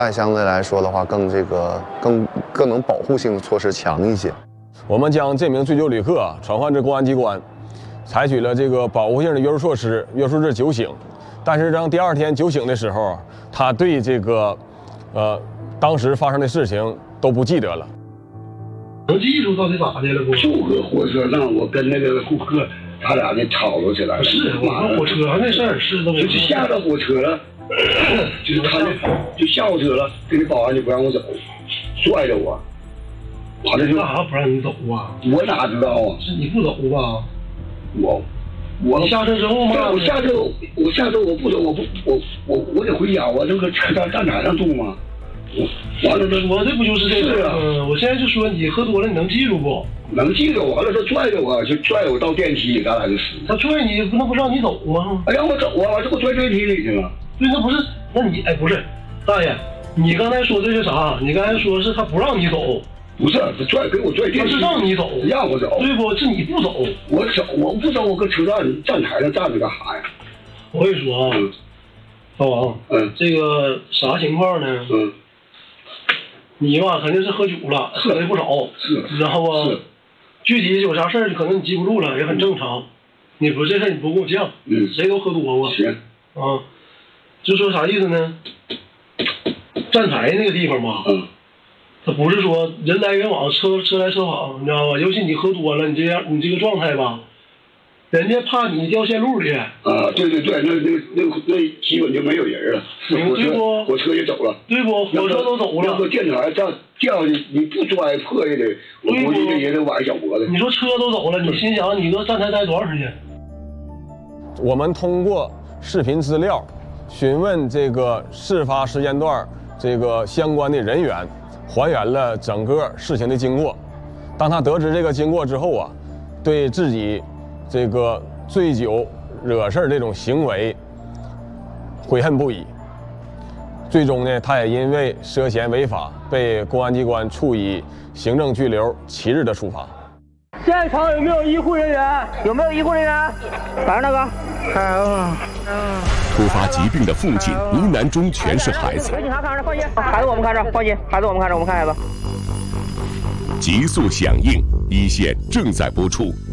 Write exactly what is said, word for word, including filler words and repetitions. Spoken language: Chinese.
爱相对来说的话，更这个更更能保护性措施强一些。 我们将这名醉酒旅客传唤至公安机关，采取了这个保护性的约束措施，约束至酒醒。但是当第二天酒醒的时候，他对这个，呃，当时发生的事情都不记得了。 能记住到底咋的了不？ 就搁火车上，我跟那个顾客他俩就吵吵起来了。 是，我说火车上那事儿是这么。 就是下了火车了，就是他就下火车了，跟那保安就不让我走，拽着我。完了就干啥不让你走啊？ 我哪知道啊？ 是你不走吧？ 我我你下车之后吗？ 我下车我下车我不走，我不我我我得回家，我这个车站站台上住吗？我完了这我这不就是这个？ 是啊， 嗯，我现在就说你喝多了，你能记住不？ 能记住。完了他拽着我，就拽我到电梯里，咱俩就死。 他拽你，不能不让你走吗？ 哎，让我走啊！这不拽电梯里去了。 对，那不是，那你哎不是，大爷，你刚才说这是啥？你刚才说是他不让你走。 不是，他拽给我拽电梯， 他是让你走， 让我走， 对不？是你不走， 我走，我不走，我搁车站站台上站着干啥呀？ 我跟你说啊，大王， 嗯， 这个啥情况呢？ 嗯， 你吧肯定是喝酒了，喝的不少， 是， 知道不？ 是， 具体有啥事儿可能你记不住了，也很正常。你不这事儿你不跟我犟， 嗯， 谁都喝多过， 行， 啊，就说啥意思呢？站台那个地方吧， 嗯。 他不是说人来人往，车车来车往，你知道吧？尤其你喝多了，你这样你这个状态吧，人家怕你掉线路里。 啊，对对对，那那那那基本就没有人了，火车火车也走了， 对不？火车都走了。 要搁电台这掉下去，你不拽破也得，我估计这也得崴脚脖子。 你说车都走了，你心想你搁站台待多长时间？ 我们通过视频资料询问这个事发时间段这个相关的人员。还原了整个事情的经过。当他得知这个经过之后啊，对自己这个醉酒惹事儿这种行为悔恨不已。最终呢，他也因为涉嫌违法被公安机关处以行政拘留七日的处罚。 现场有没有医护人员？有没有医护人员？哪儿那个？看啊。 突发疾病的父亲呢喃中全是孩子。 有警察看着，放心，孩子我们看着，放心，孩子我们看着，我们看孩子。 极速响应，一线正在播出。